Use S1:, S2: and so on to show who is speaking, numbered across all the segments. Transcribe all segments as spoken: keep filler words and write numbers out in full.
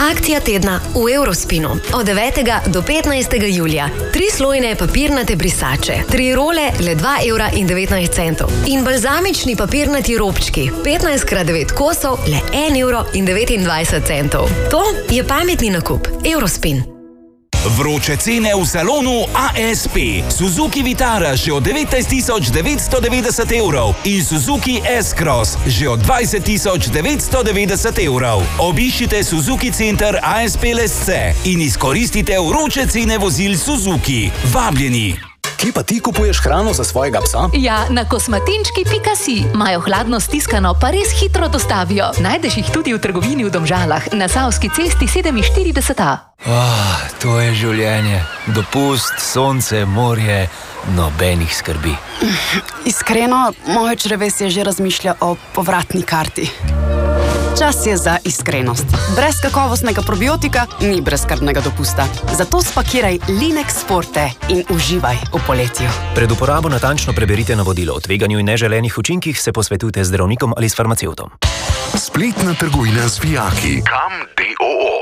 S1: Akcija tedna v Eurospinu od devetega do petnajstega julija. Tri slojne papirnate brisače, tri role le dva evra in devetnajst centov. In balzamični papirnati robčki, petnajst krat devet kosov, le en evro in devetindvajset centov. To je pametni nakup. Eurospin.
S2: Vroče cene v salonu A S P. Suzuki Vitara že od devetnajst tisoč devetsto devetdeset evrov in Suzuki S-Cross že od dvajset tisoč devetsto devetdeset evrov. Obiščite Suzuki Center A S P Lesce in izkoristite vroče cene vozil Suzuki. Vabljeni!
S3: Kje pa ti kupuješ hrano za svojega psa?
S4: Ja, na kosmatinčki pika si. Imajo hladno stiskano, pa res hitro dostavijo. Najdeš jih tudi v trgovini v Domžalah, na Savski cesti sedeminštirideset A.
S5: Oh, to je življenje. Dopust, sonce, morje, nobenih skrbi.
S6: Iskreno, moje črevesje že razmišlja o povratni karti. Čas je za iskrenost. Brez kakovostnega probiotika ni brezskrbnega dopusta. Zato spakiraj Linex Forte in uživaj v poletju.
S7: Pred uporabo natančno preberite navodilo. O tveganju in neželenih učinkih se posvetujte z zdravnikom ali s farmacevtom.
S8: Spletna trgovina z vijaki. Kam D O O.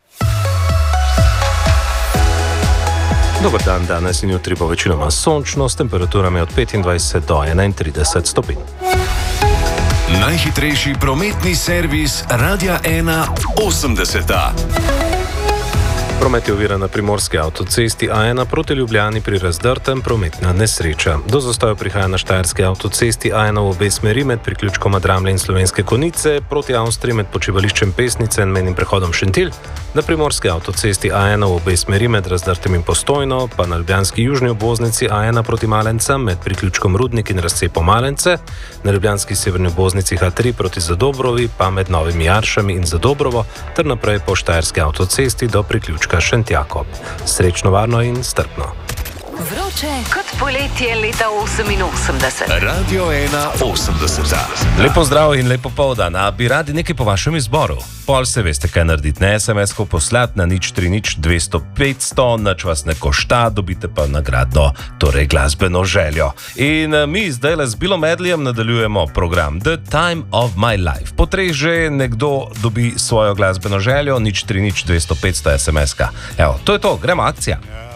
S9: Dober dan, danes in jutri bo večinoma sončno, s temperaturami od petindvajset do enaintrideset stopinj.
S8: Najhitrejši prometni servis Radia ena osemdeseta.
S9: Promet je oviran na primorski avtocesti A ena proti Ljubljani pri Razdrtem, prometna nesreča. Do zastoja prihaja na štajerski avtocesti A ena v obe smeri med priključkoma Dramlje in Slovenske Konjice, proti Avstriji med počivališčem Pesnice in mejnim prehodom Šentilj, na primorski avtocesti A ena v obe smeri med Razdrtem in Postojno, pa na ljubljanski južni obvoznici A ena proti Malencem med priključkom Rudnik in razcepom Malence, na ljubljanski severni obvoznici H tri proti Zadobrovi, pa med Novimi Jaršami in Zadobrovo, ter naprej po štajerski avtocesti do priključka Šentjakob. Srečno, varno in strpno.
S4: Vroče kot poletje leta oseminosemdeset.
S8: Radio ena osemdeseta.
S10: Lepo zdrav in lepo poldan. A bi radi nekaj po vašem izboru? Pol se veste, kaj narediti. Ne es em es-ko poslati na nič tri nič dvesto petsto, nič vas ne košta, dobite pa nagradno, torej glasbeno željo. In mi zdaj le z Billom Medleyjem nadaljujemo program The Time of My Life. Po treh že nekdo dobi svojo glasbeno željo, nič tri nič dvesto petsto es em es-ka. Evo, to je to, gremo akcija.